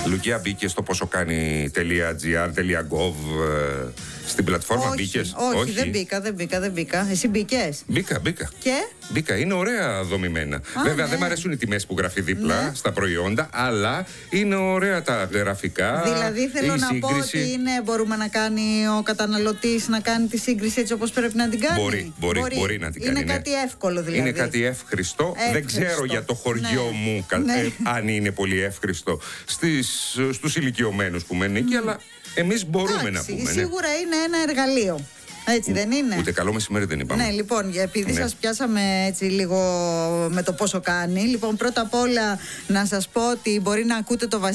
Λουκία, μπήκε στο ποσοκάνει.gr.gov στην πλατφόρμα, μπήκες? Όχι, δεν μπήκα. Εσύ μπήκες? Μπήκα. Και? Μπήκα, είναι ωραία δομημένα. Βέβαια, ναι. δεν μου αρέσουν οι τιμές που γράφει δίπλα στα προϊόντα, αλλά είναι ωραία τα γραφικά. Δηλαδή, θέλω να πω ότι μπορούμε να κάνει ο καταναλωτής να κάνει τη σύγκριση έτσι όπως πρέπει να την κάνει. Μπορεί να την κάνει. Είναι κάτι εύκολο δηλαδή. Είναι κάτι εύχριστο. Δεν ξέρω για το χωριό μου αν είναι πολύ εύχριστο στους ηλικιωμένους που μένουν εκεί, αλλά εμείς μπορούμε να πούμε. Σίγουρα είναι ένα εργαλείο. Έτσι δεν είναι? Ούτε καλό μεσημέρι δεν είπαμε. Ναι, λοιπόν, επειδή σας πιάσαμε έτσι λίγο με το πόσο κάνει, λοιπόν, πρώτα απ' όλα να σας πω ότι μπορεί να ακούτε το